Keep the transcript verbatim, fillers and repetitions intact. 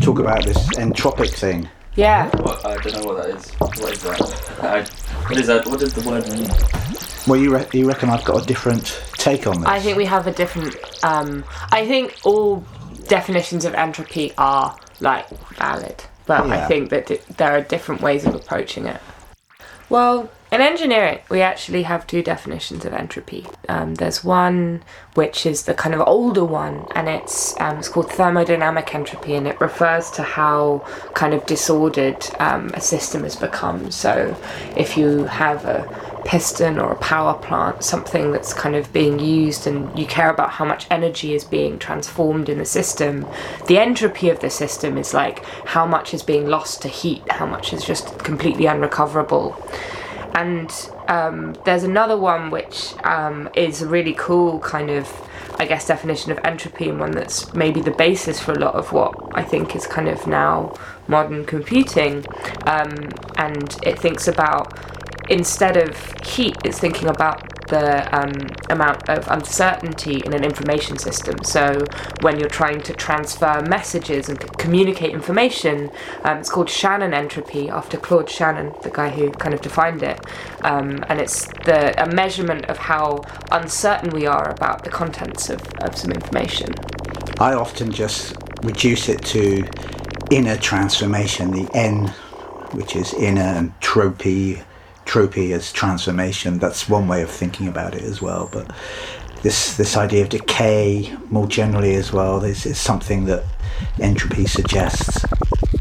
talk about this entropic thing. Yeah. What, I don't know what that is. What is that? I, what is that? What does the word mean? Well, you re- you reckon I've got a different take on this? I think we have a different. Um, I think all definitions of entropy are like valid, but Yeah. I think that di- there are different ways of approaching it. Well, in engineering, we actually have two definitions of entropy. Um, there's one which is the kind of older one, and it's um, it's called thermodynamic entropy, and it refers to how kind of disordered um, a system has become. So, if you have a piston or a power plant, something that's kind of being used, and you care about how much energy is being transformed in the system, the entropy of the system is like how much is being lost to heat, how much is just completely unrecoverable. And um, there's another one which um, is a really cool kind of, I guess, definition of entropy, and one that's maybe the basis for a lot of what I think is kind of now modern computing. Um, and it thinks about, instead of heat, it's thinking about the um, amount of uncertainty in an information system. So when you're trying to transfer messages and c- communicate information, um, it's called Shannon entropy, after Claude Shannon, the guy who kind of defined it. Um, and it's the a measurement of how uncertain we are about the contents of, of some information. I often just reduce it to inner transformation, the N, which is inner, and tropy. Tropy as transformation. That's one way of thinking about it as well. But this this idea of decay more generally as well is, is something that entropy suggests.